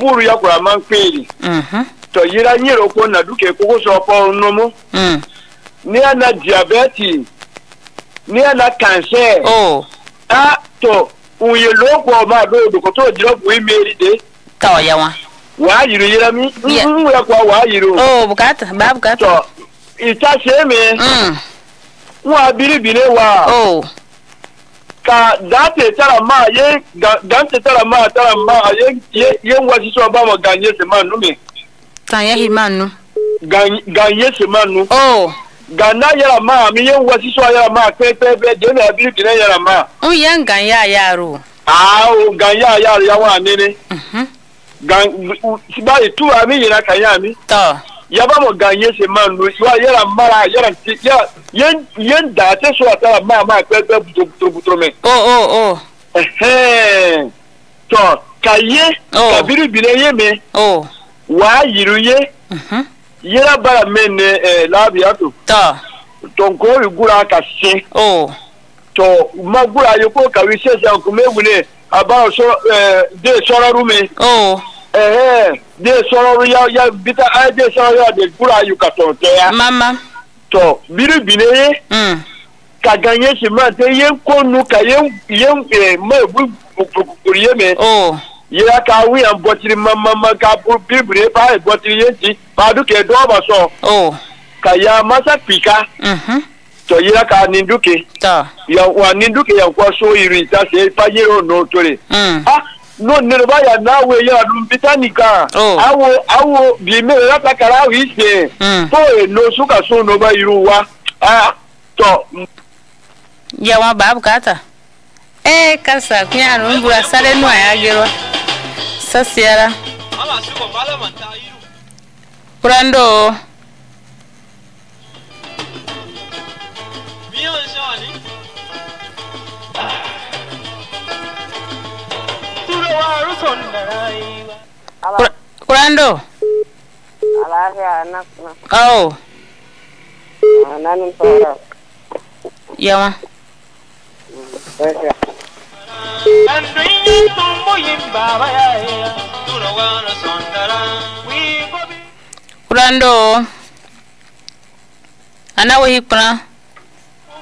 buru ya kwa mankweli to yira nyiro ko na duke ko so po nomo ni ana diabetes ni ana cancer to uye loko ma do ko to jiro bu imeri de to yawa wa yiru yira mi ya kwa wa yiru bukata ba bukata to ita sheme wa biribire wa ka date tara ma ye dante tara ma ye wasi so ba mo ganye se manu me tan ye himanu ganye se manu gana yara ma mi ye wasi so yara ma pepe de na biribire yara ma o ye ganya yaro o ganya yaro ya wa nene siba tu ami yira kanya mi to yaba mo ganye se manu wa yara mara yara yen date so tara ma pepe butro me to kaye kabiru bile ye me wa yiru ye yera bara men labia to ko igura ka se to magura yo ko ka wi se ko mewule aba so de soraru me de soraru ya bita a de soraru ya de gura yu ka to te ya mama to biru bile ye ka ganye se ma te yen ko nu ka yen me bu kuriye me yera ka wi an botiri mama ka bibre ba botiri yenti ba du ke do ba so ka ya masa pika to yera ka ninduke to ya wa ninduke ya kwa so iri ta se pa yero no tore no ne ba ya na we ya dum bitanika awo bi me la ta kara wi se to no suka so no ba iru wa to ya wa ba bukata kasa kunyano mbura sare no ayagero sasiara kurando kurando nani mpora yawa kurando ana wahi kuna